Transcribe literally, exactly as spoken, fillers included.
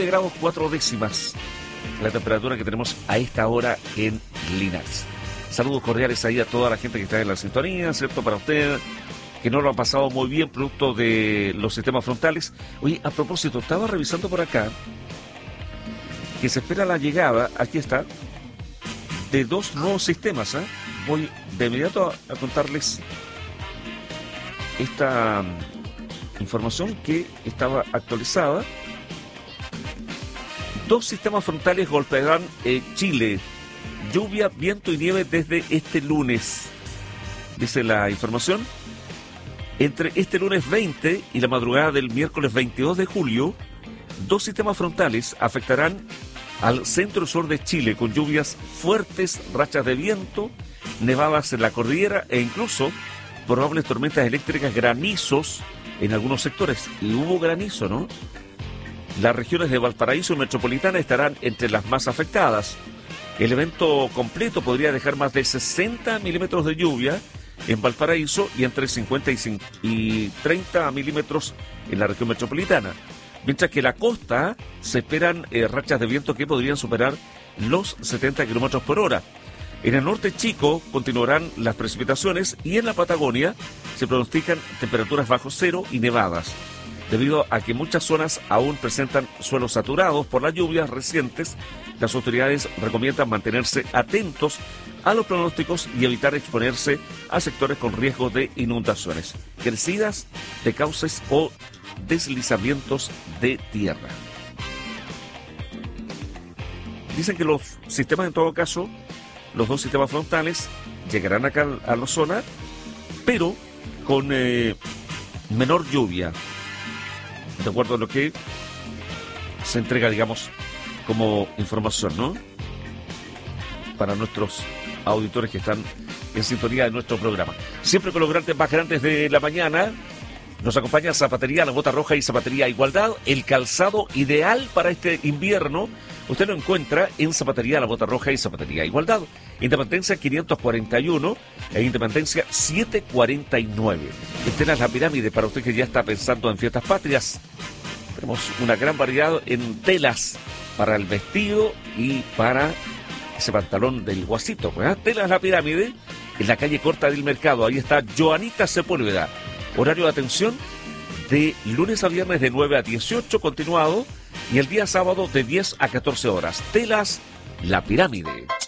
nueve grados cuatro décimas la temperatura que tenemos a esta hora en Linares. Saludos cordiales ahí a toda la gente que está en la sintonía, ¿cierto? Para usted, que no lo ha pasado muy bien producto de los sistemas frontales. Oye, a propósito, estaba revisando por acá que se espera la llegada, aquí está, de dos nuevos sistemas, ¿eh? Voy de inmediato a, a contarles esta um, información que estaba actualizada. Dos sistemas frontales golpearán eh, Chile. Lluvia, viento y nieve desde este lunes, dice la información. Entre este lunes veinte y la madrugada del miércoles veintidós de julio, dos sistemas frontales afectarán al centro y sur de Chile con lluvias fuertes, rachas de viento, nevadas en la cordillera e incluso probables tormentas eléctricas, granizos en algunos sectores. Y hubo granizo, ¿no? Las regiones de Valparaíso y Metropolitana estarán entre las más afectadas. El evento completo podría dejar más de sesenta milímetros de lluvia en Valparaíso y entre cincuenta y treinta milímetros en la región metropolitana. Mientras que en la costa se esperan eh, rachas de viento que podrían superar los setenta kilómetros por hora. En el norte chico continuarán las precipitaciones y en la Patagonia se pronostican temperaturas bajo cero y nevadas, debido a que muchas zonas aún presentan suelos saturados por las lluvias recientes. Las autoridades recomiendan mantenerse atentos a los pronósticos y evitar exponerse a sectores con riesgo de inundaciones, crecidas de cauces o deslizamientos de tierra. Dicen que los sistemas, en todo caso, los dos sistemas frontales llegarán acá a la zona, pero con eh, menor lluvia, de acuerdo a lo que se entrega, digamos, como información, ¿no? Para nuestros auditores que están en sintonía de nuestro programa. Siempre con los grandes más grandes de la mañana, nos acompaña Zapatería La Bota Roja y Zapatería Igualdad, el calzado ideal para este invierno. Usted lo encuentra en Zapatería La Bota Roja y Zapatería Igualdad, Independencia quinientos cuarenta y uno e Independencia setecientos cuarenta y nueve. Esta es la pirámide para usted que ya está pensando en fiestas patrias. Tenemos una gran variedad en telas para el vestido y para ese pantalón del guasito. ¿eh? Telas La Pirámide, en la calle Corta del Mercado. Ahí está Joanita Sepúlveda. Horario de atención de lunes a viernes de nueve a dieciocho, continuado, y el día sábado de diez a catorce horas. Telas La Pirámide.